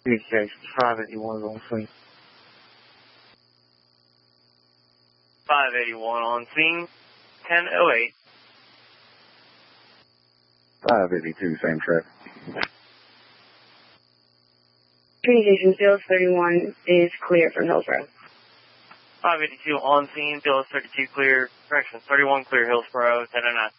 PCH 581 on scene. 581 on scene. 1008. 582, same traffic. Communication field 31 is clear from Hillsborough. 582 on scene. Field 32 clear. Correction, 31 clear Hillsborough. 1009.